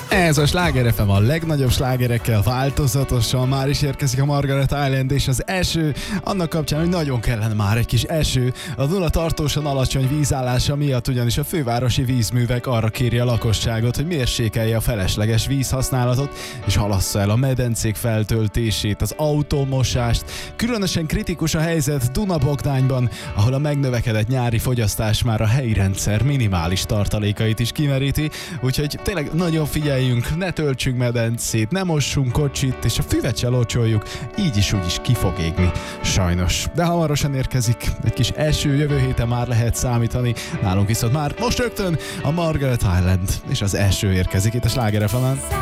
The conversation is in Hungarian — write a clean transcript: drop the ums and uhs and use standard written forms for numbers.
Ez a Sláger FM a legnagyobb slágerekkel változatosan már is érkezik a Margaret Island és az eső. Annak kapcsán, hogy nagyon kellene már egy kis eső. A Duna tartósan alacsony vízállása miatt ugyanis a fővárosi vízművek arra kéri a lakosságot, hogy mérsékelje a felesleges vízhasználatot és halassza el a medencék feltöltését, az autómosást. Különösen kritikus a helyzet Duna-Bogdányban, ahol a megnövekedett nyári fogyasztás már a helyi rendszer minimális tartalékait is kimeríti, úgyhogy tényleg nagyon figyeljünk, ne töltsünk medencét, ne mossunk kocsit, és a füvet se locsoljuk, így is úgy is ki fog égni. Sajnos. De hamarosan érkezik egy kis eső, jövő héten már lehet számítani. Nálunk viszont már most rögtön a Margaret Island és az eső érkezik itt a Sláger FM-en.